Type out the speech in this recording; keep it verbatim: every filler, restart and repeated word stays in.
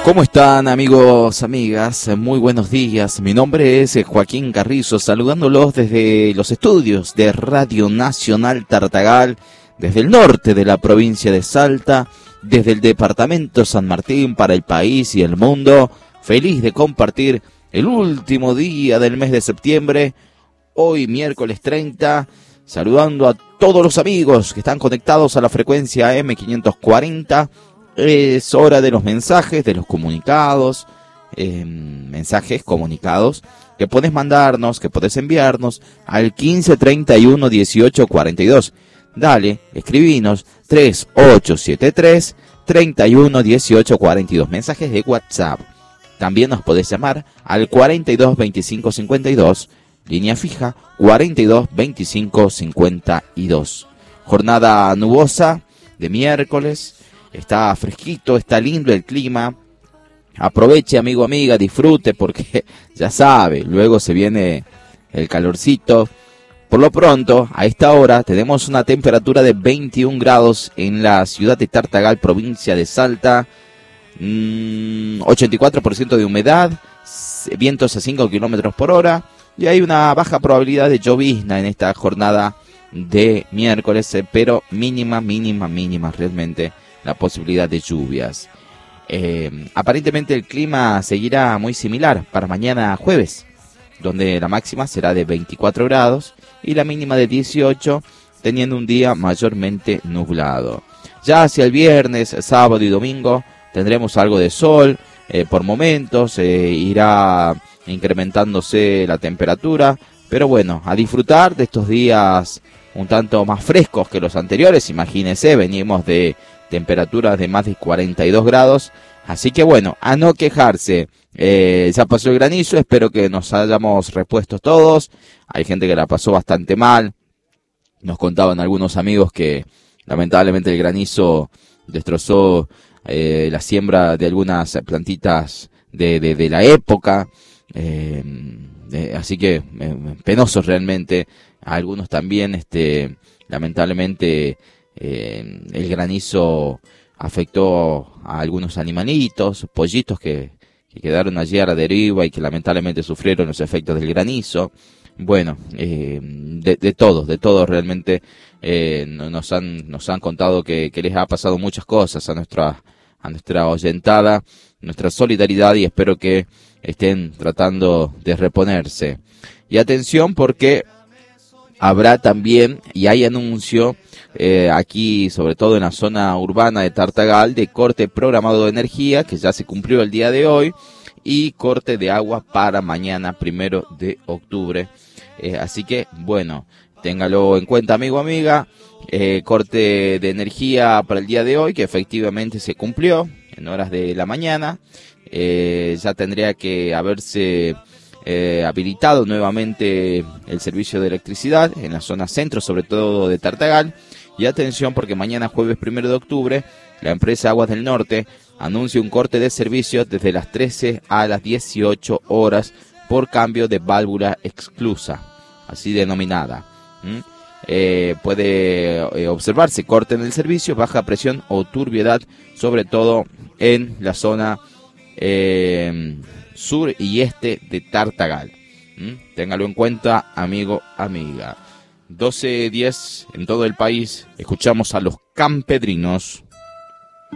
¿Cómo están, amigos, amigas? Muy buenos días. Mi nombre es Joaquín Carrizo, saludándolos desde los estudios de Radio Nacional Tartagal, desde el norte de la provincia de Salta, desde el departamento San Martín para el país y el mundo. Feliz de compartir el último día del mes de septiembre, hoy miércoles treinta, saludando a todos los amigos que están conectados a la frecuencia A M quinientos cuarenta. Es hora de los mensajes, de los comunicados, eh, mensajes, comunicados, que podés mandarnos, que podés enviarnos al quince treinta y uno dieciocho cuarenta y dos. Dale, escribinos tres ocho siete tres treinta y uno dieciocho cuarenta y dos, mensajes de WhatsApp. También nos podés llamar al cuarenta y dos veinticinco cincuenta y dos, línea fija cuarenta y dos veinticinco cincuenta y dos. Jornada nubosa de miércoles. Está fresquito, está lindo el clima. Aproveche, amigo, amiga, disfrute porque ya sabe, luego se viene el calorcito. Por lo pronto, a esta hora tenemos una temperatura de veintiún grados en la ciudad de Tartagal, provincia de Salta. mmm, ochenta y cuatro por ciento de humedad, vientos a cinco kilómetros por hora. Y hay una baja probabilidad de llovizna en esta jornada de miércoles, pero mínima, mínima, mínima realmente la posibilidad de lluvias. Eh, aparentemente el clima seguirá muy similar para mañana jueves, donde la máxima será de veinticuatro grados y la mínima de dieciocho, teniendo un día mayormente nublado. Ya hacia el viernes, sábado y domingo tendremos algo de sol, eh, por momentos eh, irá incrementándose la temperatura, pero bueno, a disfrutar de estos días un tanto más frescos que los anteriores. Imagínense, venimos de temperaturas de más de cuarenta y dos grados, así que bueno, a no quejarse. Eh, ya pasó el granizo, espero que nos hayamos repuesto todos. Hay gente que la pasó bastante mal. Nos contaban algunos amigos que lamentablemente el granizo destrozó eh, la siembra de algunas plantitas de, de, de la época. Eh, eh, así que eh, penosos realmente. A algunos también, este, lamentablemente, Eh, el granizo afectó a algunos animalitos, pollitos que, que quedaron allí a la deriva y que lamentablemente sufrieron los efectos del granizo. Bueno, eh, de, de todos, de todos realmente eh, nos han nos han contado que, que les ha pasado muchas cosas a nuestra a nuestra oyentada, nuestra solidaridad, y espero que estén tratando de reponerse. Y atención, porque habrá también, y hay anuncio eh, aquí, sobre todo en la zona urbana de Tartagal, de corte programado de energía, que ya se cumplió el día de hoy, y corte de agua para mañana, primero de octubre. Eh, así que, bueno, téngalo en cuenta, amigo, amiga. Eh, corte de energía para el día de hoy, que efectivamente se cumplió en horas de la mañana. Eh, ya tendría que haberse Eh, habilitado nuevamente el servicio de electricidad en la zona centro, sobre todo de Tartagal. Y atención, porque mañana jueves primero de octubre la empresa Aguas del Norte anuncia un corte de servicio desde las trece a las dieciocho horas por cambio de válvula exclusa, así denominada. ¿Mm? Eh, puede eh, observarse corte en el servicio, baja presión o turbiedad, sobre todo en la zona eh, sur y este de Tartagal. ¿Mm? Téngalo en cuenta, amigo, amiga. doce diez en todo el país. Escuchamos a los Campedrinos.